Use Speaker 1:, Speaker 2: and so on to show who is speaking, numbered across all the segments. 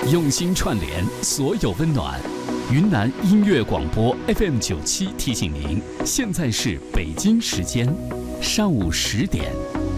Speaker 1: 用心串联所有温暖。云南音乐广播 FM97提醒您，现在是北京时间上午10点。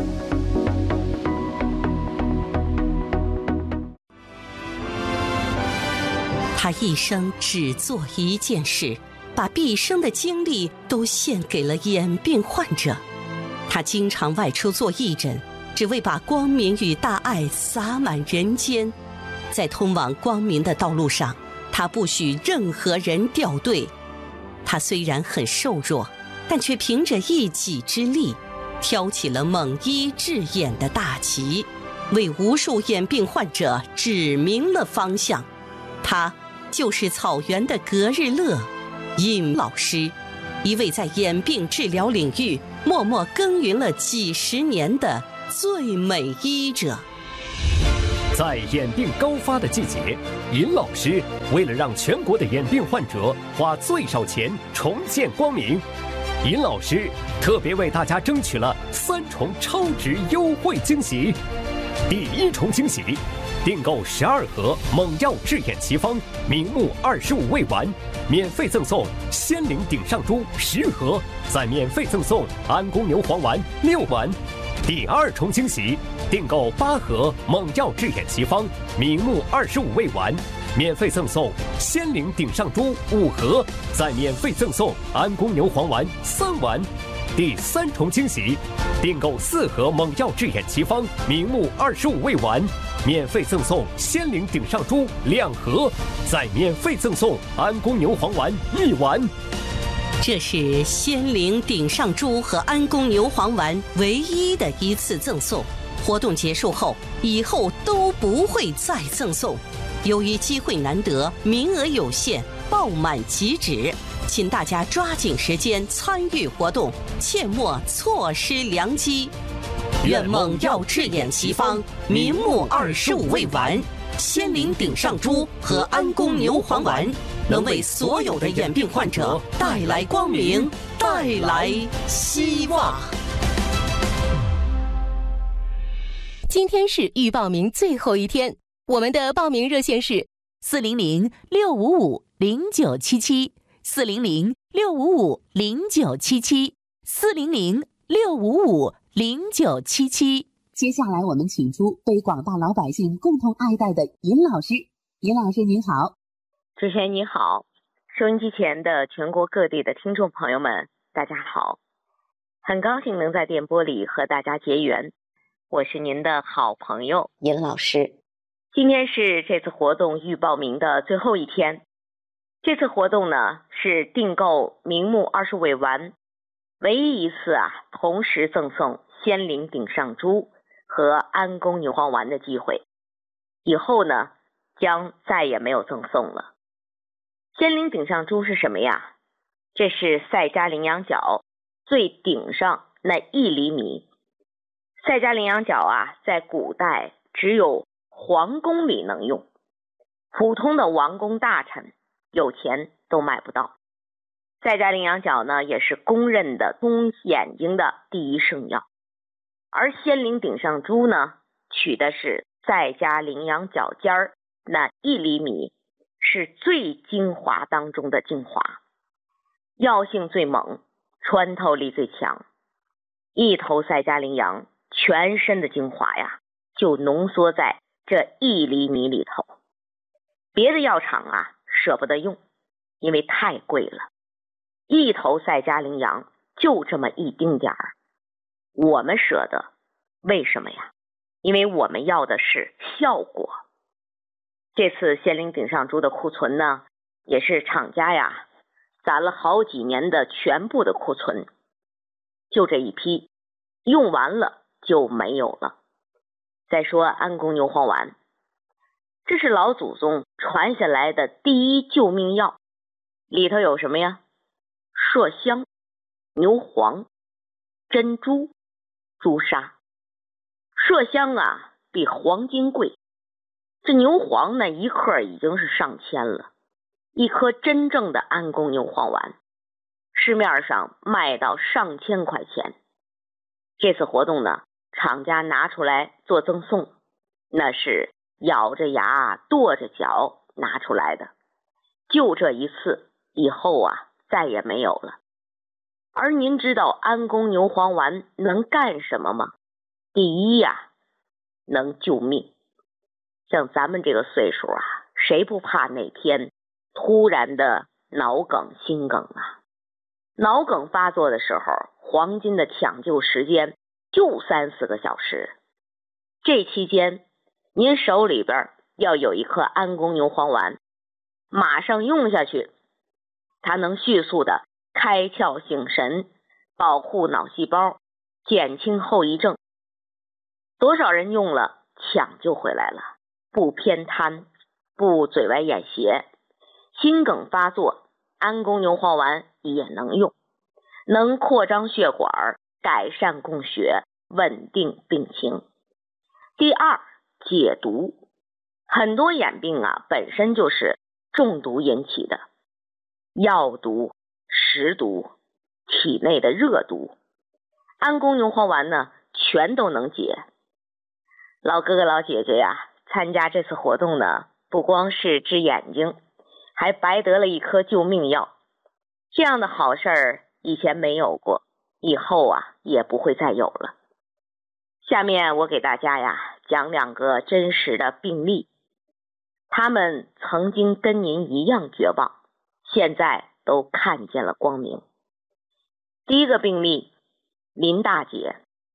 Speaker 2: 他一生只做一件事，把毕生的精力都献给了眼病患者。他经常外出做义诊，只为把光明与大爱洒满人间。在通往光明的道路上，他不许任何人掉队。他虽然很瘦弱，但却凭着一己之力，挑起了猛医治眼的大旗，为无数眼病患者指明了方向。他就是草原的格日乐尹老师，一位在眼病治疗领域默默耕耘了几十年的最美医者。
Speaker 3: 在眼病高发的季节，尹老师为了让全国的眼病患者花最少钱重见光明，尹老师特别为大家争取了3重超值优惠惊喜。第1重惊喜，订购12盒猛药治眼奇方明目25味丸，免费赠送仙灵顶上珠10盒，再免费赠送安宫牛黄丸6丸。第2重惊喜，订购8盒猛药治眼奇方明目25味丸，免费赠送仙灵顶上珠5盒，再免费赠送安宫牛黄丸3丸。第3重惊喜，订购4盒猛药治眼奇方明目25味丸，免费赠送仙灵顶上珠2盒，再免费赠送安宫牛黄丸1丸。
Speaker 2: 这是仙灵顶上珠和安宫牛黄丸唯一的一次赠送，活动结束后，以后都不会再赠送。由于机会难得，名额有限，爆满即止，请大家抓紧时间参与活动，切莫错失良机。愿猛药治眼奇方明目25味丸、仙灵顶上珠和安宫牛黄丸能为所有的眼病患者带来光明，带来希望。
Speaker 4: 今天是预报名最后一天，我们的报名热线是
Speaker 5: 400-655-0977，400-655-0977。接下来我们请出被广大老百姓共同爱戴的尹老师。尹老师您好。
Speaker 6: 主持人你好，收音机前的全国各地的听众朋友们大家好，很高兴能在电波里和大家结缘，我是您的好朋友尹老师。今天是这次活动预报名的最后一天，这次活动呢是订购明目20味丸，唯一一次同时赠送仙灵顶上珠和安宫牛黄丸的机会，以后呢将再也没有赠送了。仙灵顶上珠是什么呀？这是赛迦羚羊角最顶上那1厘米。赛迦羚羊角在古代只有皇宫里能用，普通的王公大臣有钱都买不到。赛迦羚羊角呢也是公认的通眼睛的第一圣药，而仙灵顶上珠呢取的是赛迦羚羊角尖儿那1厘米，是最精华当中的精华，药性最猛，穿透力最强。一头赛迦羚羊全身的精华就浓缩在这1厘米里头。别的药厂舍不得用，因为太贵了。一头赛迦羚羊就这么一丁点儿，我们舍得，为什么呀？因为我们要的是效果。这次仙灵顶上珠的库存呢，也是厂家攒了好几年的全部的库存，就这一批，用完了就没有了。再说安宫牛黄丸，这是老祖宗传下来的第一救命药，里头有什么呀？麝香、牛黄、珍珠、朱砂。麝香比黄金贵，这牛黄呢一克已经是上千了，一颗真正的安宫牛黄丸市面上卖到上千块钱。这次活动呢，厂家拿出来做赠送，那是咬着牙跺着脚拿出来的，就这一次，以后啊再也没有了。而您知道安宫牛黄丸能干什么吗？第一呀，能救命。像咱们这个岁数啊，谁不怕哪天突然的脑梗、心梗啊？脑梗发作的时候，黄金的抢救时间就3-4个小时。这期间，您手里边要有一颗安宫牛黄丸，马上用下去，它能迅速的开窍醒神，保护脑细胞，减轻后遗症。多少人用了抢救回来了，不偏瘫，不嘴歪眼斜，心梗发作，安宫牛黄丸也能用，能扩张血管，改善供血，稳定病情。第二，解毒。很多眼病啊本身就是中毒引起的，药毒、食毒、体内的热毒，安宫牛黄丸呢全都能解。老哥哥老姐姐呀，参加这次活动呢，不光是治眼睛，还白得了一颗救命药。这样的好事儿以前没有过，以后啊也不会再有了。下面我给大家呀讲2个真实的病例，他们曾经跟您一样绝望，现在都看见了光明。第一个病例，林大姐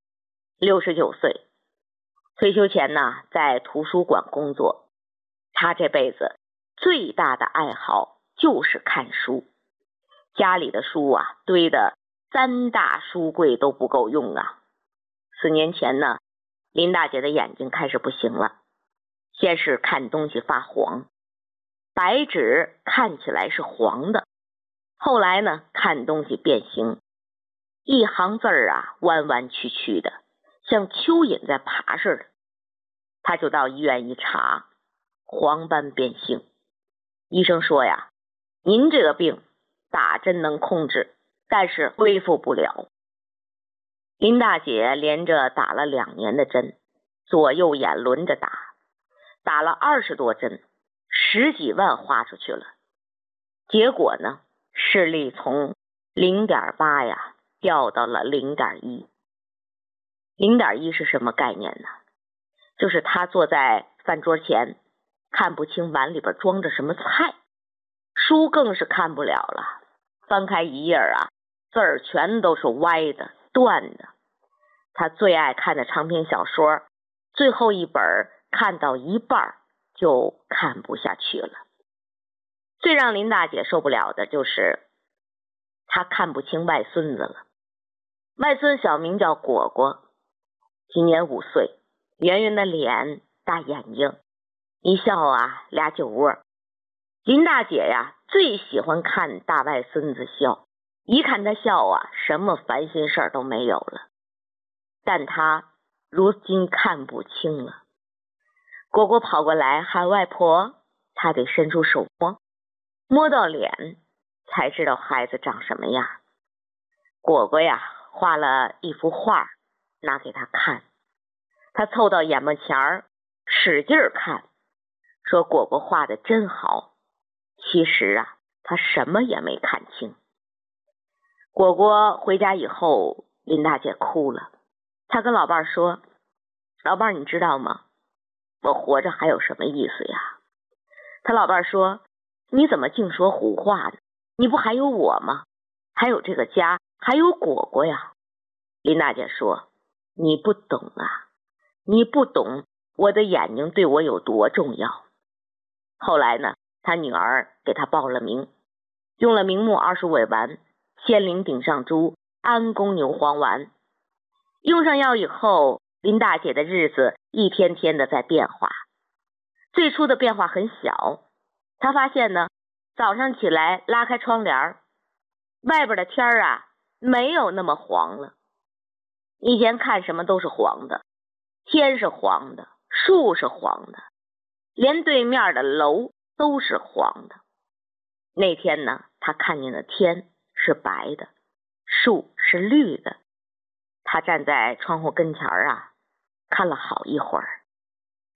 Speaker 6: ，69岁，退休前呢在图书馆工作。她这辈子最大的爱好就是看书，家里的书啊堆得3大书柜都不够用啊。4年前呢，林大姐的眼睛开始不行了，先是看东西发黄，白纸看起来是黄的，后来呢看东西变形，一行字啊弯弯曲曲的，像蚯蚓在爬似的。她就到医院一查，黄斑变性。医生说呀，您这个病打针能控制，但是恢复不了。林大姐连着打了2年的针，左右眼轮着打，打了20多针，10几万花出去了。结果呢，视力从 0.8 呀掉到了 0.1。 0.1 是什么概念呢？就是他坐在饭桌前，看不清碗里边装着什么菜，书更是看不了了，翻开一页啊，字儿全都是歪的断的。他最爱看的长篇小说，最后一本看到一半就看不下去了。最让林大姐受不了的就是她看不清外孙子了。外孙小名叫果果，今年5岁，圆圆的脸，大眼睛，一笑啊俩酒窝。林大姐呀最喜欢看大外孙子笑，一看他笑啊，什么烦心事儿都没有了。但他如今看不清了。果果跑过来喊外婆，他得伸出手摸到脸才知道孩子长什么样。果果呀画了一幅画拿给他看，他凑到眼巴前儿使劲看，说果果画的真好。其实啊他什么也没看清。果果回家以后，林大姐哭了。他跟老伴说，老伴你知道吗，我活着还有什么意思呀？他老伴说，你怎么净说胡话呢？你不还有我吗？还有这个家，还有果果呀。林大姐说，你不懂啊，你不懂我的眼睛对我有多重要。后来呢，他女儿给他报了名，用了明目20味丸、仙灵顶上珠、安宫牛黄丸。用上药以后，林大姐的日子一天天的在变化。最初的变化很小，她发现呢，早上起来拉开窗帘，外边的天啊没有那么黄了。以前看什么都是黄的，天是黄的，树是黄的，连对面的楼都是黄的。那天呢，她看见的天是白的，树是绿的。他站在窗户跟前啊，看了好一会儿，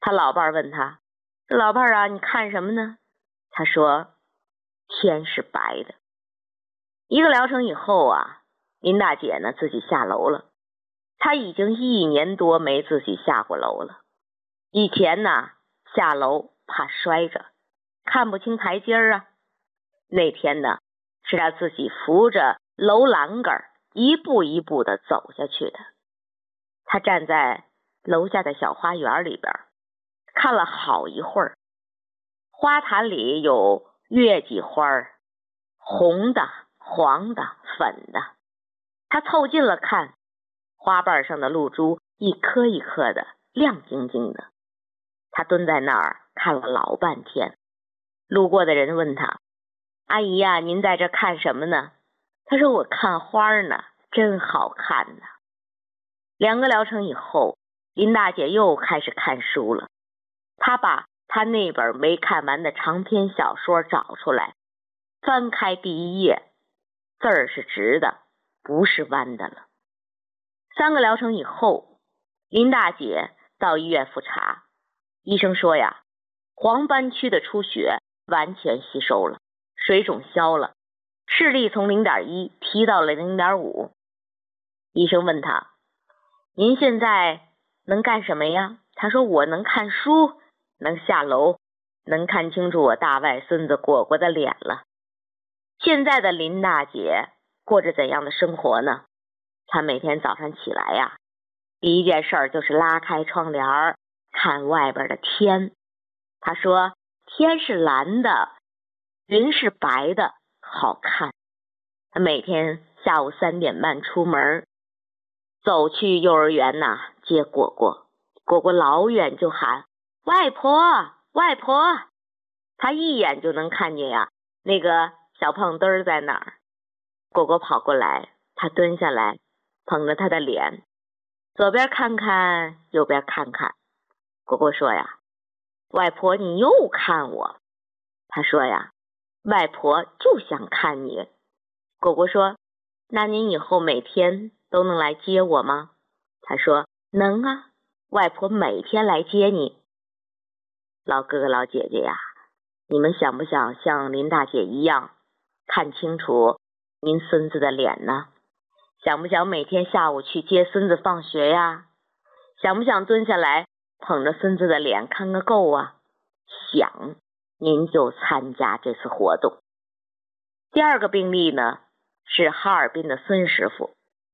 Speaker 6: 他老伴问他，老伴啊，你看什么呢？他说，天是白的。1个疗程以后啊，林大姐呢自己下楼了。她已经1年多没自己下过楼了。以前呢，下楼怕摔着，看不清台阶啊。那天呢，是她自己扶着楼栏杆一步一步的走下去的。她站在楼下的小花园里边，看了好一会儿。花坛里有月季花，红的、黄的、粉的。她凑近了看，花瓣上的露珠一颗一颗的，亮晶晶的。她蹲在那儿看了老半天。路过的人问她，阿姨呀，您在这看什么呢？她说，我看花呢，真好看呢。2个疗程以后，林大姐又开始看书了。她把她那本没看完的长篇小说找出来，翻开第1页，字儿是直的，不是弯的了。3个疗程以后，林大姐到医院复查，医生说呀，黄斑区的出血完全吸收了，水肿消了，视力从 0.1 提到了 0.5。 医生问他，您现在能干什么呀？他说，我能看书，能下楼，能看清楚我大外孙子果果的脸了。现在的林大姐过着怎样的生活呢？她每天早上起来呀，第一件事就是拉开窗帘看外边的天。她说，天是蓝的，云是白的，好看。她每天下午3点半出门，走去幼儿园接果果。果果老远就喊，外婆外婆。她一眼就能看见呀，那个小胖墩儿在哪儿。果果跑过来，她蹲下来捧着她的脸，左边看看，右边看看。果果说呀，外婆你又看我。她说呀，外婆就想看你。果果说，那您以后每天都能来接我吗？她说，能啊，外婆每天来接你。老哥哥老姐姐呀，你们想不想像林大姐一样看清楚您孙子的脸呢？想不想每天下午去接孙子放学呀？想不想蹲下来捧着孙子的脸看个够啊？想，您就参加这次活动。第2个病例呢，是哈尔滨的孙师傅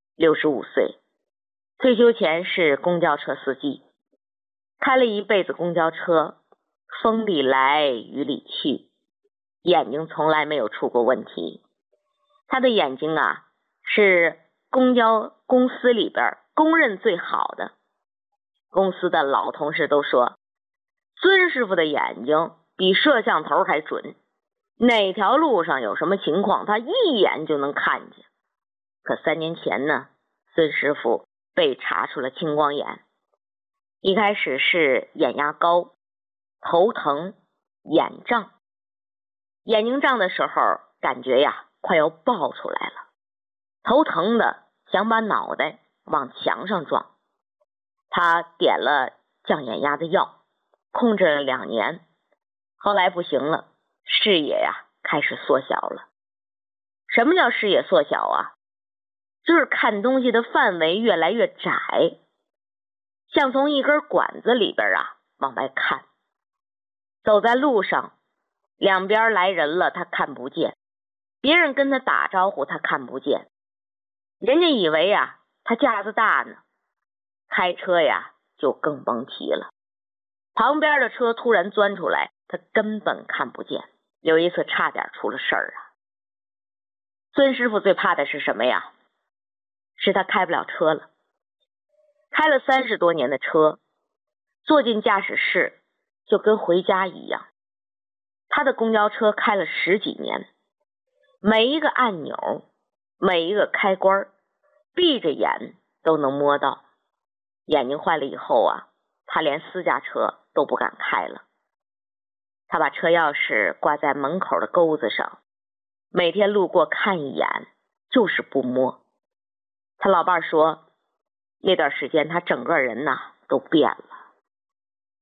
Speaker 6: ，65岁，退休前是公交车司机，开了一辈子公交车，风里来雨里去，眼睛从来没有出过问题。他的眼睛是公交公司里边公认最好的。公司的老同事都说，孙师傅的眼睛比摄像头还准，哪条路上有什么情况，他一眼就能看见。可3年前呢，孙师傅被查出了青光眼。一开始是眼压高，头疼，眼胀。眼睛胀的时候，感觉呀快要爆出来了，头疼的想把脑袋往墙上撞。他点了降眼压的药，控制了2年，后来不行了，视野开始缩小了。什么叫视野缩小啊？就是看东西的范围越来越窄，像从一根管子里边往外看。走在路上，两边来人了他看不见，别人跟他打招呼他看不见，人家以为他架子大呢。开车就更甭提了，旁边的车突然钻出来，他根本看不见。有一次差点出了事儿孙师傅最怕的是什么呀？是他开不了车了。开了30多年的车，坐进驾驶室就跟回家一样。他的公交车开了10几年，每一个按钮，每一个开关，闭着眼都能摸到。眼睛坏了以后他连私家车都不敢开了。他把车钥匙挂在门口的钩子上，每天路过看一眼，就是不摸。他老伴说，那段时间他整个人都变了。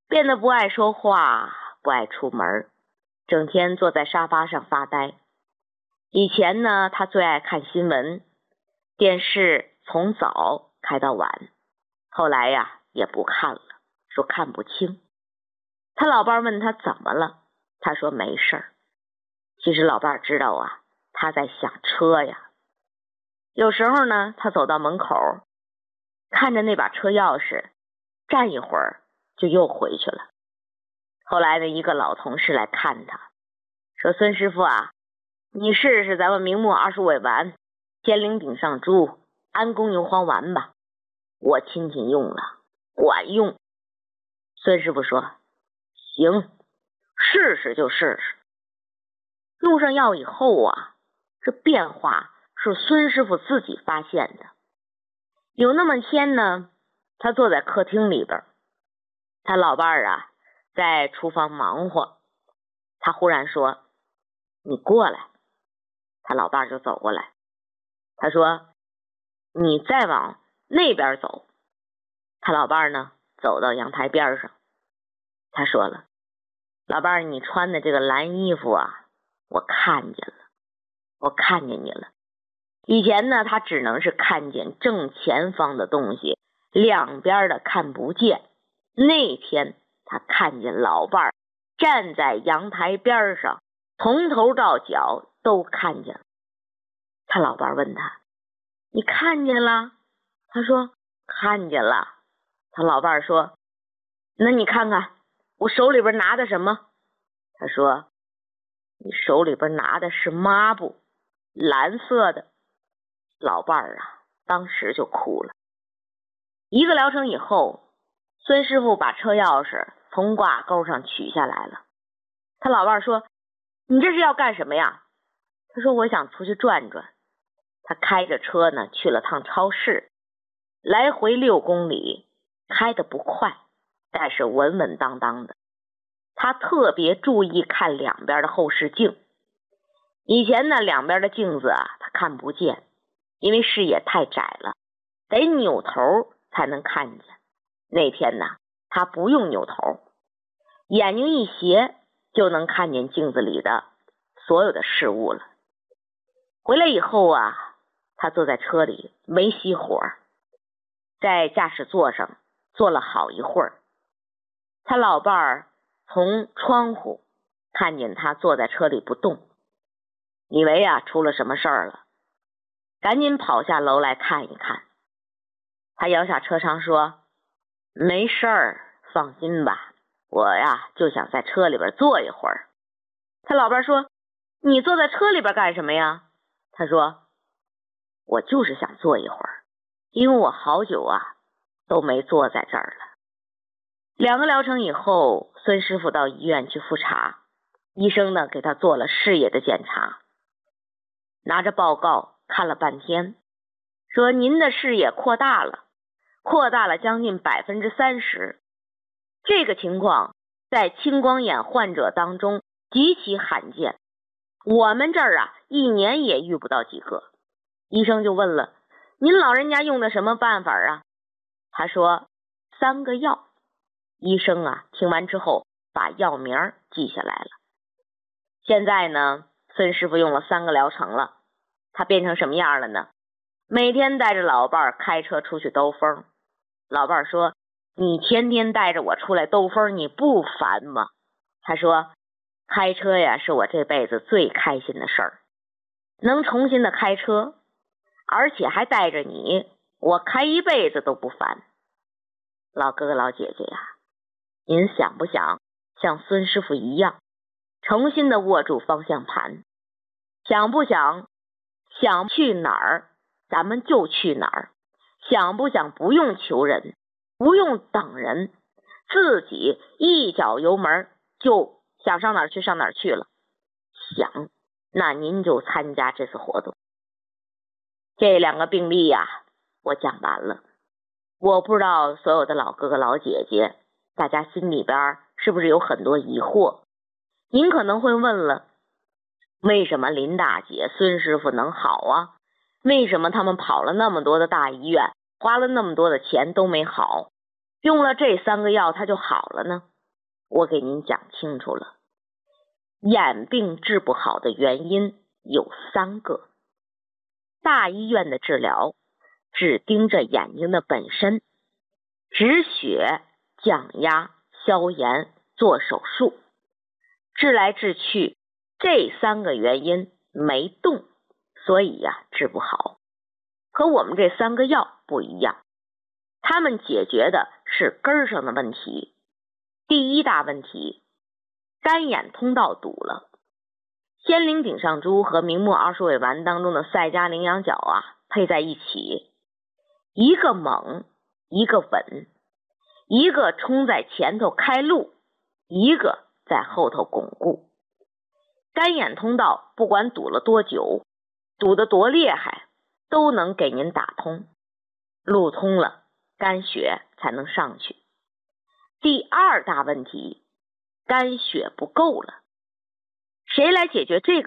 Speaker 6: 变得不爱说话，不爱出门，整天坐在沙发上发呆。以前呢，他最爱看新闻，电视从早开到晚，后来呀也不看了，说看不清。他老伴问他怎么了，他说没事儿。其实老伴知道啊，他在想车呀。有时候呢，他走到门口，看着那把车钥匙，站一会儿就又回去了。后来呢，一个老同事来看他，说孙师傅啊，你试试咱们明末25尾丸、天灵顶上珠、安宫牛黄丸吧，我亲戚用了，管用。孙师傅说行，试试就试试。用上药以后啊，这变化是孙师傅自己发现的。有那么天呢，他坐在客厅里边，他老伴儿啊在厨房忙活，他忽然说你过来。他老伴儿就走过来，他说你再往那边走。他老伴儿呢走到阳台边上，他说了，老伴儿，你穿的这个蓝衣服啊，我看见了，我看见你了。以前呢，他只能是看见正前方的东西，两边的看不见。那天他看见老伴儿站在阳台边上，从头到脚都看见了。他老伴儿问他，你看见了？他说看见了。他老伴儿说，那你看看我手里边拿的什么？他说你手里边拿的是抹布，蓝色的。老伴儿啊当时就哭了。一个疗程以后，孙师傅把车钥匙从挂钩上取下来了。他老伴儿说，你这是要干什么呀？他说我想出去转转。他开着车呢去了趟超市，来回6公里，开得不快，但是稳稳当当的。他特别注意看两边的后视镜。以前呢，两边的镜子啊他看不见，因为视野太窄了，得扭头才能看见。那天呢，他不用扭头，眼睛一斜就能看见镜子里的所有的事物了。回来以后啊，他坐在车里没熄火，在驾驶座上坐了好一会儿。他老伴儿从窗户看见他坐在车里不动，以为啊出了什么事儿了，赶紧跑下楼来看一看。他摇下车窗说，没事儿，放心吧，我呀就想在车里边坐一会儿。他老伴说，你坐在车里边干什么呀？他说，我就是想坐一会儿，因为我好久啊都没坐在这儿了。2个疗程以后，孙师傅到医院去复查，医生呢给他做了视野的检查，拿着报告看了半天，说您的视野扩大了将近30%。这个情况在青光眼患者当中极其罕见，我们这儿啊1年也遇不到几个。医生就问了，您老人家用的什么办法啊？他说3个药。医生啊听完之后把药名记下来了。现在呢，孙师傅用了3个疗程了，他变成什么样了呢？每天带着老伴儿开车出去兜风。老伴儿说，你天天带着我出来兜风，你不烦吗？他说，开车呀是我这辈子最开心的事儿，能重新的开车，而且还带着你，我开一辈子都不烦。老哥哥老姐姐呀，您想不想像孙师傅一样重新的握住方向盘？想不想去哪儿咱们就去哪儿？想不想不用求人，不用等人，自己一脚油门就想上哪儿去上哪儿去了？想，那您就参加这次活动。这2个病例呀，我讲完了。我不知道所有的老哥哥老姐姐，大家心里边是不是有很多疑惑？您可能会问了，为什么林大姐、孙师傅能好啊？为什么他们跑了那么多的大医院，花了那么多的钱都没好，用了这3个药他就好了呢？ 我给您讲清楚了。眼病治不好的原因有3个。大医院的治疗只盯着眼睛的本身，止血、降压、消炎、做手术，治来治去，这3个原因没动，所以治不好。可我们这3个药不一样，它们解决的是根儿上的问题。第一大问题，干眼通道堵了。仙灵顶上珠和明目20味丸当中的赛迦羚羊角配在一起，一个猛，一个稳，一个冲在前头开路，一个在后头巩固。干眼通道不管堵了多久，堵得多厉害，都能给您打通。路通了，肝血才能上去。第二大问题，肝血不够了。谁来解决这个